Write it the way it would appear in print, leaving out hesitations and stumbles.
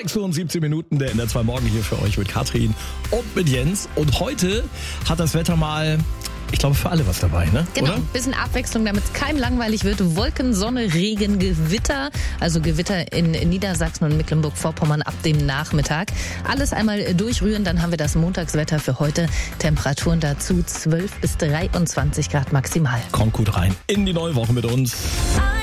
Uhr 17 Minuten, der NDR 2 Morgen hier für euch mit Katrin und mit Jens. Und heute hat das Wetter mal, ich glaube, für alle was dabei, ne? Genau, oder? Ein bisschen Abwechslung, damit es keinem langweilig wird. Wolken, Sonne, Regen, Gewitter. Also Gewitter in Niedersachsen und Mecklenburg-Vorpommern ab dem Nachmittag. Alles einmal durchrühren, dann haben wir das Montagswetter für heute. Temperaturen dazu 12 bis 23 Grad maximal. Kommt gut rein in die neue Woche mit uns.